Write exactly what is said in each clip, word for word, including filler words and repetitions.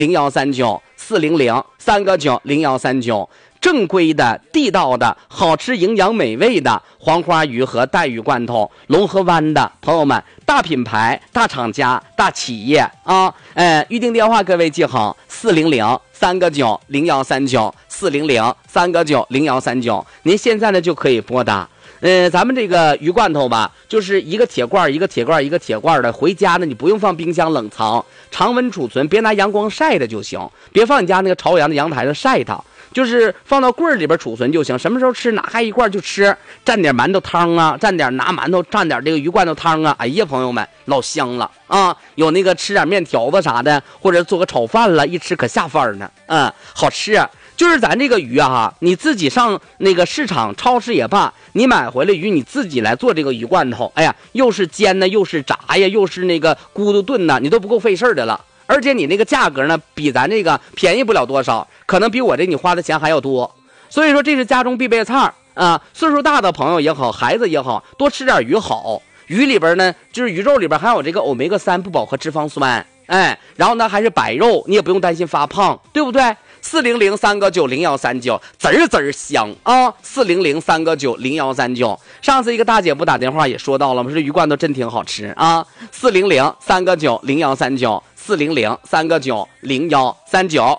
零幺三九四零零三个九零幺三九。正规的、地道的、好吃、营养、美味的黄花鱼和带鱼罐头，龙河湾的朋友们，大品牌、大厂家、大企业啊！呃，预定电话各位记好：四零零三个九零幺三九，四零零三个九零幺三九。您现在呢就可以拨打。呃，咱们这个鱼罐头吧，就是一个铁罐一个铁罐一个铁罐的，回家呢你不用放冰箱冷藏，常温储存，别拿阳光晒的就行，别放你家那个朝阳的阳台上晒它。就是放到柜儿里边储存就行，什么时候吃拿开一罐就吃，蘸点馒头汤啊，蘸点拿馒头蘸点这个鱼罐头汤啊，哎呀朋友们老香了啊！有那个吃点面条子啥的，或者做个炒饭了，一吃可下饭呢，嗯，好吃啊！就是咱这个鱼啊，你自己上那个市场超市也罢，你买回来鱼你自己来做这个鱼罐头，哎呀，又是煎呢，又是炸呀，又是那个咕嘟炖呢，你都不够费事的了。而且你那个价格呢，比咱这个便宜不了多少，可能比我这你花的钱还要多。所以说这是家中必备菜啊，岁数大的朋友也好，孩子也好，多吃点鱼好。鱼里边呢，就是鱼肉里边含有这个欧米伽三不饱和脂肪酸，哎，然后呢还是白肉，你也不用担心发胖，对不对？四零零三个九零幺三九，滋儿滋儿香啊！四零零三个九零幺三九。上次一个大姐不打电话也说到了吗？这鱼罐头真挺好吃啊！四零零三个九零幺三九，四零零三个九零幺三九。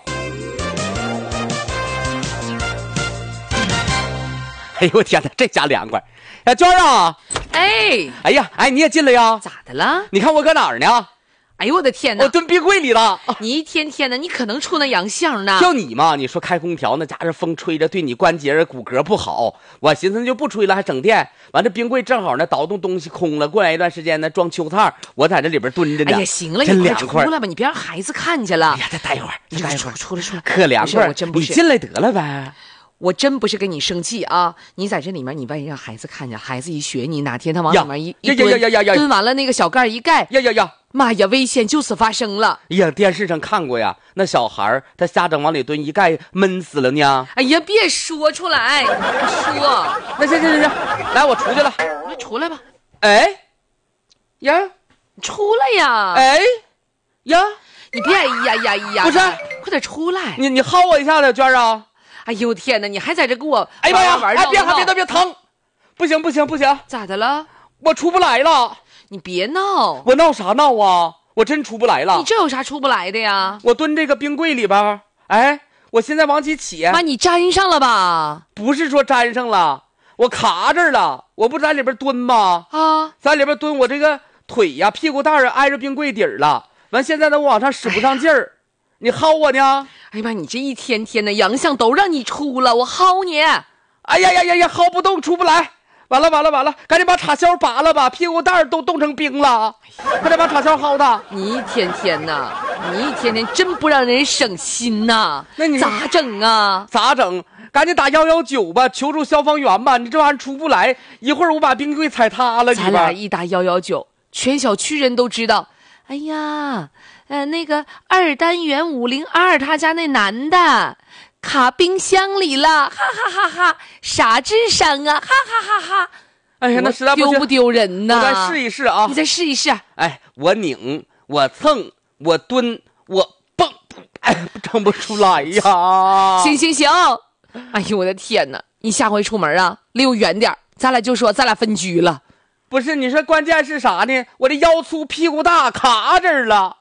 哎呦我天哪，这家凉快！哎，娟儿啊， 哎， 哎呀，哎你也进来呀？ 咋的了？ 你看我搁哪儿呢？ 哎呦我的天哪！ 我蹲冰柜里了。 你一天天的，你可能出那洋相呢？ 就你嘛，你说开空调那家伙风吹着对你关节骨骼不好，我寻思就不吹了，还省电。完这冰柜正好呢，倒动东西空了，过来一段时间呢，装秋菜，我在这里边蹲着呢。 哎呀，行了， 真你快凉快出来吧，你别让孩子看见了。 哎呀，再待会儿， 你再待会儿， 出出来出来， 可凉快。 我真不是， 你进来得了呗。 我真不是跟你生气啊！你在这里面，你万一让孩子看见，孩子一学你，哪天他往里面一一蹲， 呀呀呀呀， 蹲完了那个小盖一盖， 呀呀呀， 妈呀，危险就此发生了！ 哎呀，电视上看过呀，那小孩他瞎整往里蹲一盖，闷死了呢。 哎呀，别说出来，说。 那行行行行，来，我出去了。 那出来吧。 哎，呀， 出来呀！ 哎，呀， 你别哎呀呀呀！ 不是， 快点出来！ 你你薅我一下子，娟儿啊！ 哎呦天哪！你还在这给我哎呀妈呀！ 玩哎，别别别别别疼！不行不行不行！ 咋的了？ 我出不来了！ 你别闹！ 我闹啥闹啊？我真出不来了！ 你这有啥出不来的呀？ 我蹲这个冰柜里边，哎，我现在往起起。 妈，你粘上了吧？ 不是说粘上了，我卡这儿了。我不在里边蹲吗？ 啊， 在里边蹲，我这个腿呀、屁股蛋儿挨着冰柜底儿了。完，现在呢，我往上使不上劲儿。哎你薅我呢？ 哎呀妈，你这一天天的洋相都让你出了，我薅你！ 哎呀呀呀呀，薅不动，出不来！完了完了完了，赶紧把插销拔了吧，屁股蛋儿都冻成冰了！快点把插销薅的！ 你一天天呐，你一天天真不让人省心呐！ 那你咋整啊？ 咋整？赶紧打幺幺九吧，求助消防员吧！你这玩意儿出不来，一会儿我把冰柜踩塌了。 咱俩一打幺幺九，全小区人都知道。哎呀，呃，那个二单元五零二他家那男的卡冰箱里了，哈哈哈哈！傻智商啊，哈哈哈哈！ 哎呀，那实在不行， 丢不丢人呢？ 我再试一试啊！ 你再试一试。 哎，我拧，我蹭，我蹲，我蹦，哎，整不出来呀！ 行行行！哎呦我的天哪！你下回出门啊，离我远点，咱俩就说咱俩分居了。 不是，你说关键是啥呢？我这腰粗屁股大，卡这儿了。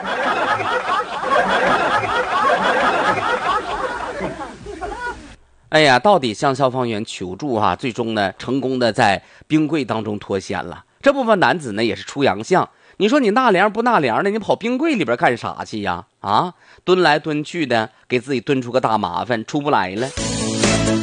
哎呀，到底向消防员求助哈、啊，最终呢，成功的在冰柜当中脱险了。这部分男子呢，也是出洋相。你说你纳凉不纳凉的，你跑冰柜里边干啥去呀？啊，蹲来蹲去的，给自己蹲出个大麻烦，出不来了。